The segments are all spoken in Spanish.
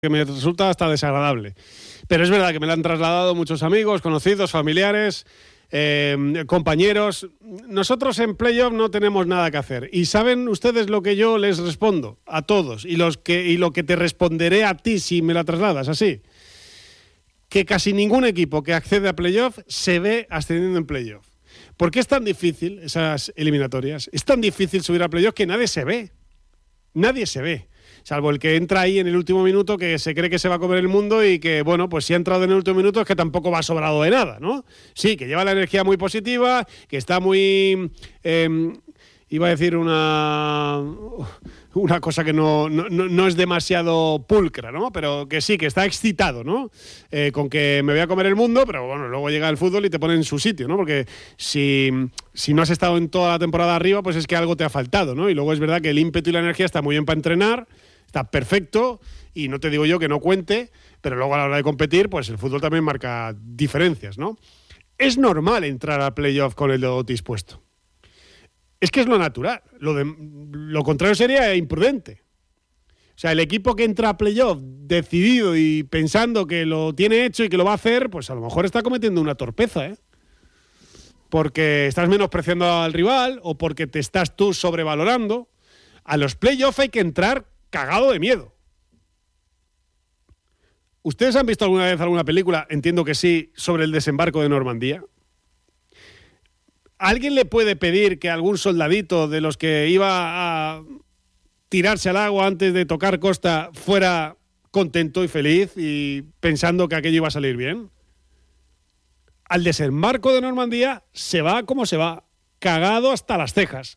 que me resulta hasta desagradable. Pero es verdad que me lo han trasladado muchos amigos, conocidos, familiares, compañeros. Nosotros en Playoff no tenemos nada que hacer. Y saben ustedes lo que yo les respondo a todos y lo que te responderé a ti si me la trasladas así. Que casi ningún equipo que accede a Playoff se ve ascendiendo en Playoff. ¿Por qué es tan difícil esas eliminatorias? Es tan difícil subir a Playoff que nadie se ve. Nadie se ve. Salvo el que entra ahí en el último minuto, que se cree que se va a comer el mundo y que, bueno, pues si ha entrado en el último minuto es que tampoco va sobrado de nada, ¿no? Sí, que lleva la energía muy positiva, que está muy... iba a decir una cosa que no es demasiado pulcra, ¿no? Pero que sí, que está excitado, ¿no? Con que me voy a comer el mundo, pero bueno, luego llega el fútbol y te pone en su sitio, ¿no? Porque si no has estado en toda la temporada arriba, pues es que algo te ha faltado, ¿no? Y luego es verdad que el ímpetu y la energía está muy bien para entrenar, está perfecto, y no te digo yo que no cuente, pero luego a la hora de competir, pues el fútbol también marca diferencias, ¿no? Es normal entrar a playoff con el dedo dispuesto. Es que es lo natural. Lo contrario sería imprudente. O sea, el equipo que entra a playoff decidido y pensando que lo tiene hecho y que lo va a hacer, pues a lo mejor está cometiendo una torpeza, ¿eh? Porque estás menospreciando al rival o porque te estás tú sobrevalorando. A los playoff hay que entrar cagado de miedo. ¿Ustedes han visto alguna vez alguna película, entiendo que sí, sobre el desembarco de Normandía? ¿Alguien le puede pedir que algún soldadito de los que iba a tirarse al agua antes de tocar costa fuera contento y feliz y pensando que aquello iba a salir bien? Al desembarco de Normandía se va como se va, cagado hasta las cejas.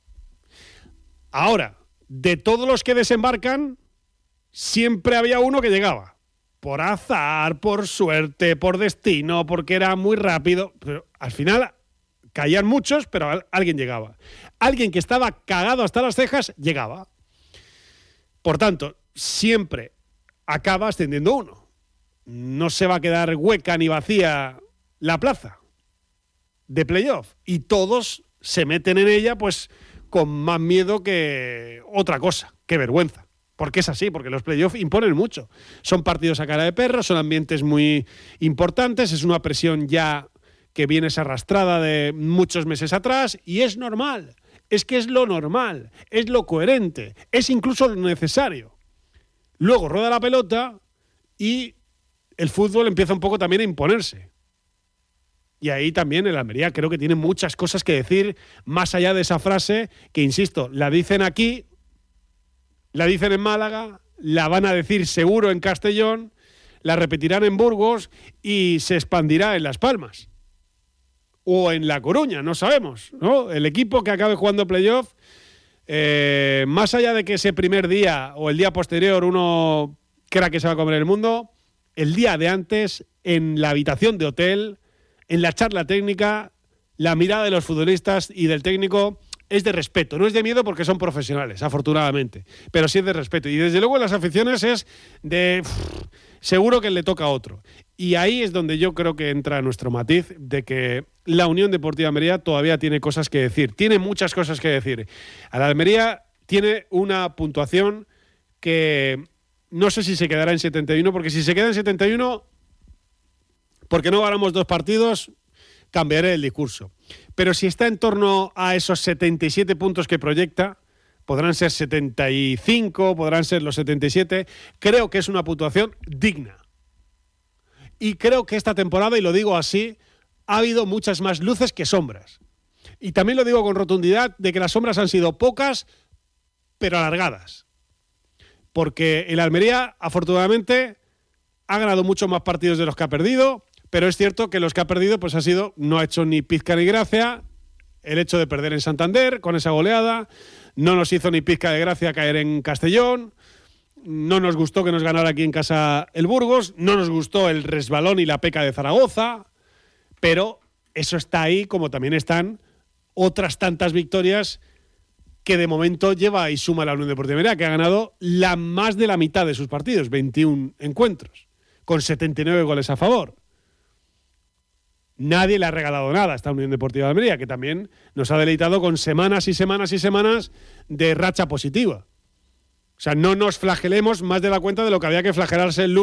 Ahora, de todos los que desembarcan, siempre había uno que llegaba. Por azar, por suerte, por destino, porque era muy rápido. Pero al final caían muchos, pero alguien llegaba. Alguien que estaba cagado hasta las cejas, llegaba. Por tanto, siempre acaba ascendiendo uno. No se va a quedar hueca ni vacía la plaza de playoff. Y todos se meten en ella, pues, con más miedo que otra cosa, que vergüenza. Porque es así, porque los playoffs imponen mucho. Son partidos a cara de perro, son ambientes muy importantes, es una presión ya que vienes arrastrada de muchos meses atrás, y es normal. Es que es lo normal, es lo coherente, es incluso lo necesario. Luego rueda la pelota y el fútbol empieza un poco también a imponerse. Y ahí también el Almería creo que tiene muchas cosas que decir, más allá de esa frase que, insisto, la dicen aquí, la dicen en Málaga, la van a decir seguro en Castellón, la repetirán en Burgos y se expandirá en Las Palmas. O en La Coruña, no sabemos, ¿no? El equipo que acabe jugando playoff, más allá de que ese primer día o el día posterior uno crea que se va a comer el mundo, el día de antes, en la habitación de hotel, en la charla técnica, la mirada de los futbolistas y del técnico es de respeto, no es de miedo porque son profesionales, afortunadamente, pero sí es de respeto. Y desde luego en las aficiones es de... seguro que le toca a otro. Y ahí es donde yo creo que entra nuestro matiz de que la Unión Deportiva Almería todavía tiene cosas que decir. Tiene muchas cosas que decir. A la Almería tiene una puntuación que no sé si se quedará en 71, porque si se queda en 71, porque no ganamos 2 partidos, cambiaré el discurso. Pero si está en torno a esos 77 puntos que proyecta, podrán ser 75, podrán ser los 77, creo que es una puntuación digna. Y creo que esta temporada, y lo digo así, ha habido muchas más luces que sombras. Y también lo digo con rotundidad de que las sombras han sido pocas, pero alargadas. Porque el Almería, afortunadamente, ha ganado muchos más partidos de los que ha perdido, pero es cierto que los que ha perdido pues no ha hecho ni pizca ni gracia. El hecho de perder en Santander con esa goleada no nos hizo ni pizca de gracia caer en Castellón. No nos gustó que nos ganara aquí en casa el Burgos, no nos gustó el resbalón y la peca de Zaragoza, pero eso está ahí, como también están otras tantas victorias que de momento lleva y suma la Unión Deportiva Almería, que ha ganado más de la mitad de sus partidos, 21 encuentros, con 79 goles a favor. Nadie le ha regalado nada a esta Unión Deportiva Almería, que también nos ha deleitado con semanas y semanas y semanas de racha positiva. O sea, no nos flagelemos más de la cuenta de lo que había que flagelarse el lunes.